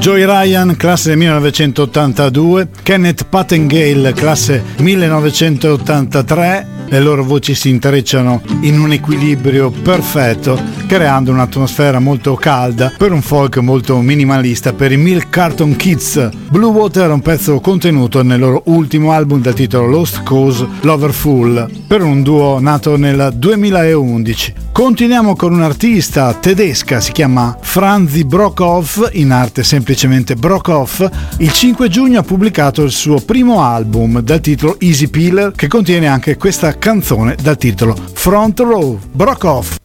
Joey Ryan, classe 1982, Kenneth Patengale, classe 1983. Le loro voci si intrecciano in un equilibrio perfetto, creando un'atmosfera molto calda per un folk molto minimalista per i Milk Carton Kids. Blue Water è un pezzo contenuto nel loro ultimo album dal titolo Lost Cause Loverful, per un duo nato nel 2011. Continuiamo con un'artista tedesca, si chiama Franzi Brockhoff, in arte semplicemente Brockhoff. Il 5 giugno ha pubblicato il suo primo album dal titolo Easy Peeler, che contiene anche questa canzone dal titolo Front Row. Brockhoff.